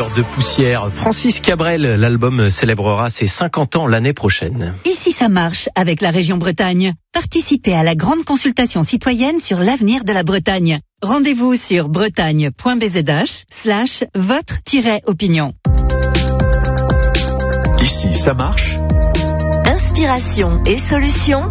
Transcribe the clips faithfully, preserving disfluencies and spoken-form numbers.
murs de poussière. Francis Cabrel, l'album célébrera ses cinquante ans l'année prochaine. Ici ça marche avec la région Bretagne. Participez à la grande consultation citoyenne sur l'avenir de la Bretagne. Rendez-vous sur bretagne.bzh slash votre-opinion. Ici ça marche. Inspiration et solutions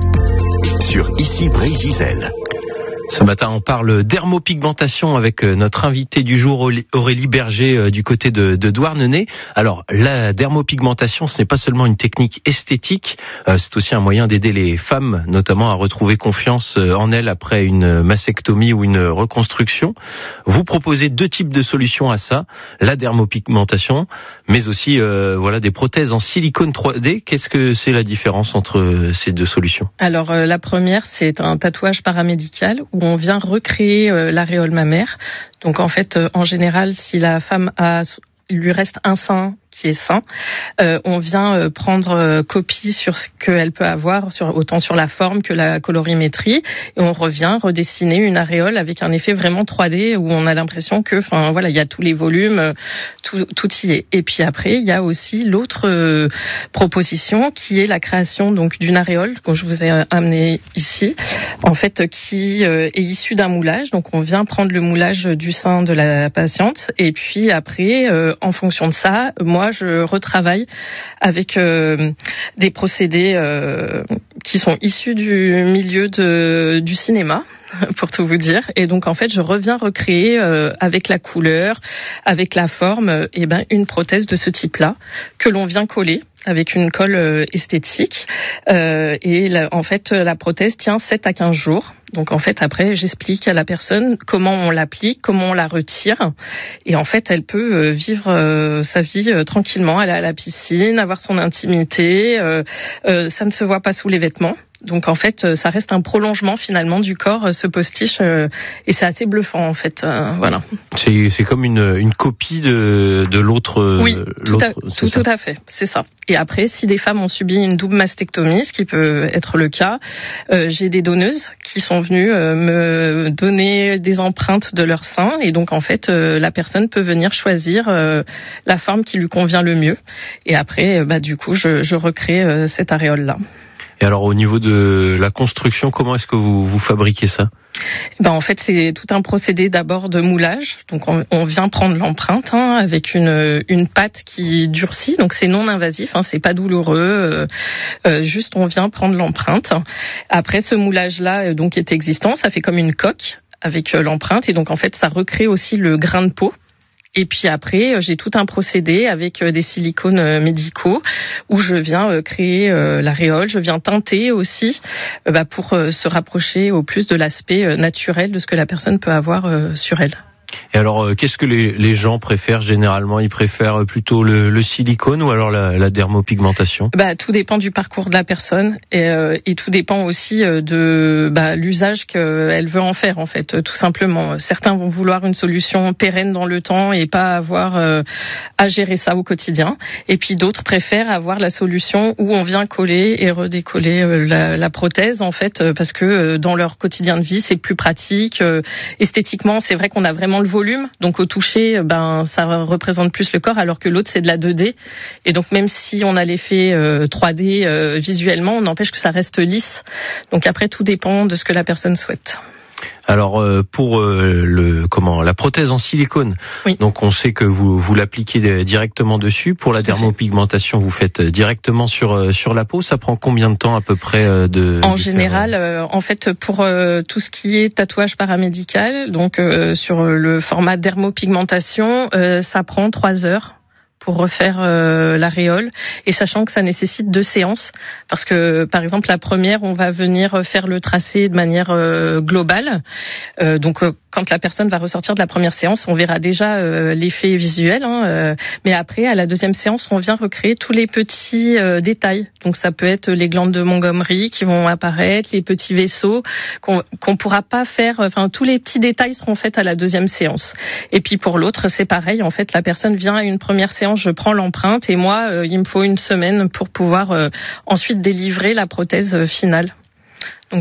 Sur Ici Brésil. Ce matin, on parle dermopigmentation avec notre invité du jour, Aurélie Berger, du côté de, de Douarnenez. Alors, la dermopigmentation, ce n'est pas seulement une technique esthétique, c'est aussi un moyen d'aider les femmes, notamment à retrouver confiance en elles après une mastectomie ou une reconstruction. Vous proposez deux types de solutions à ça, la dermopigmentation, mais aussi euh, voilà des prothèses en silicone trois D. Qu'est-ce que c'est la différence entre ces deux solutions ? Alors, euh, la première, c'est un tatouage paramédical où on vient recréer euh, l'aréole mammaire. Donc en fait, euh, en général, si la femme a, il lui reste un sein qui est sain, euh, on vient euh, prendre euh, copie sur ce qu'elle peut avoir, sur, autant sur la forme que la colorimétrie, et on revient redessiner une aréole avec un effet vraiment trois D où on a l'impression que, enfin voilà, il y a tous les volumes, euh, tout, tout y est. Et puis après, il y a aussi l'autre euh, proposition qui est la création donc d'une aréole que je vous ai amené ici, en fait, qui euh, est issue d'un moulage. Donc on vient prendre le moulage du sein de la patiente, et puis après, euh, en fonction de ça, moi Moi, je retravaille avec euh, des procédés euh, qui sont issus du milieu de, du cinéma, pour tout vous dire. Et donc, en fait, je reviens recréer euh, avec la couleur, avec la forme, euh, et ben une prothèse de ce type-là que l'on vient coller avec une colle euh, esthétique. Euh, et la, en fait, la prothèse tient sept à quinze jours. Donc, en fait, après, j'explique à la personne comment on l'applique, comment on la retire. Et en fait, elle peut euh, vivre euh, sa vie euh, tranquillement, aller à la piscine, avoir son intimité. Euh, euh, ça ne se voit pas sous les vêtements. Donc en fait, ça reste un prolongement finalement du corps, ce postiche, euh, et c'est assez bluffant en fait. Euh, voilà. C'est, c'est comme une, une copie de, de l'autre. Oui, l'autre, tout, à, tout, tout à fait, c'est ça. Et après, si des femmes ont subi une double mastectomie, ce qui peut être le cas, euh, j'ai des donneuses qui sont venues euh, me donner des empreintes de leur sein, et donc en fait, euh, la personne peut venir choisir euh, la forme qui lui convient le mieux. Et après, euh, bah du coup, je, je recrée euh, cette aréole là. Et alors au niveau de la construction, comment est-ce que vous, vous fabriquez ça ? Ben en fait c'est tout un procédé d'abord de moulage. Donc on, on vient prendre l'empreinte hein, avec une une pâte qui durcit. Donc c'est non invasif, hein, c'est pas douloureux. Euh, euh, juste on vient prendre l'empreinte. Après ce moulage là donc est existant, ça fait comme une coque avec euh, l'empreinte, et donc en fait ça recrée aussi le grain de peau. Et puis après, j'ai tout un procédé avec des silicones médicaux où je viens créer l'aréole, je viens teinter aussi bah, pour se rapprocher au plus de l'aspect naturel de ce que la personne peut avoir sur elle. Et alors, euh, qu'est-ce que les, les gens préfèrent généralement ? Ils préfèrent plutôt le, le silicone ou alors la, la dermopigmentation ? Bah, tout dépend du parcours de la personne et, euh, et tout dépend aussi de bah, l'usage qu'elle veut en faire en fait, tout simplement. Certains vont vouloir une solution pérenne dans le temps et pas avoir euh, à gérer ça au quotidien. Et puis d'autres préfèrent avoir la solution où on vient coller et redécoller euh, la, la prothèse en fait, parce que euh, dans leur quotidien de vie c'est plus pratique. Euh, esthétiquement, c'est vrai qu'on a vraiment le volume, donc au toucher, ben ça représente plus le corps, alors que l'autre c'est de la deux D, et donc même si on a l'effet euh, trois D euh, visuellement, on n'empêche que ça reste lisse. Donc après tout dépend de ce que la personne souhaite. Alors euh, pour euh, le comment la prothèse en silicone, oui. Donc on sait que vous vous l'appliquez directement dessus. Pour la dermopigmentation, vous faites directement sur sur la peau. Ça prend combien de temps à peu près de En de général, faire... euh, en fait, pour euh, tout ce qui est tatouage paramédical, donc euh, sur le format dermopigmentation, euh, ça prend trois heures pour refaire euh, l'aréole, et sachant que ça nécessite deux séances, parce que par exemple la première on va venir faire le tracé de manière euh, globale, euh, donc euh, quand la personne va ressortir de la première séance, on verra déjà euh, l'effet visuel, hein, euh, mais après à la deuxième séance on vient recréer tous les petits euh, détails, donc ça peut être les glandes de Montgomery qui vont apparaître, les petits vaisseaux qu'on qu'on pourra pas faire, enfin tous les petits détails seront faits à la deuxième séance. Et puis pour l'autre c'est pareil, en fait la personne vient à une première séance, je prends l'empreinte, et moi, euh, il me faut une semaine pour pouvoir euh, ensuite délivrer la prothèse finale. Donc voilà.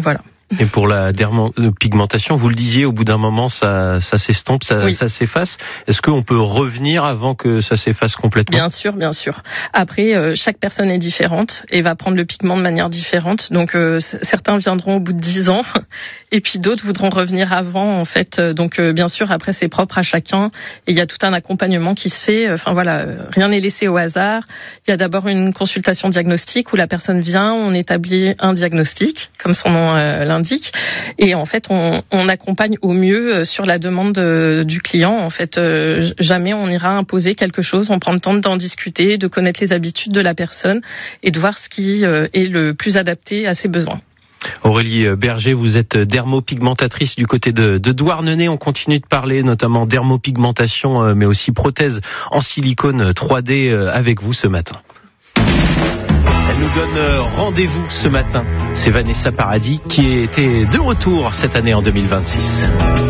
Et pour la dermopigmentation, vous le disiez, au bout d'un moment, ça, ça s'estompe, ça, oui. ça s'efface. Est-ce qu'on peut revenir avant que ça s'efface complètement ? Bien sûr, bien sûr. Après, euh, chaque personne est différente et va prendre le pigment de manière différente. Donc, euh, certains viendront au bout de dix ans et puis d'autres voudront revenir avant, en fait. Donc, euh, bien sûr, après, c'est propre à chacun et il y a tout un accompagnement qui se fait. Enfin, voilà, rien n'est laissé au hasard. Il y a d'abord une consultation diagnostique où la personne vient, on établit un diagnostic, comme son nom euh, l'indique. Et en fait, on, on accompagne au mieux sur la demande de, du client. En fait, euh, jamais on ira imposer quelque chose. On prend le temps d'en discuter, de connaître les habitudes de la personne et de voir ce qui euh, est le plus adapté à ses besoins. Aurélie Berger, vous êtes dermopigmentatrice du côté de, de Douarnenez. On continue de parler notamment dermopigmentation, mais aussi prothèse en silicone trois D avec vous ce matin. Elle nous donne rendez-vous ce matin. C'est Vanessa Paradis qui était de retour cette année en deux mille vingt-six.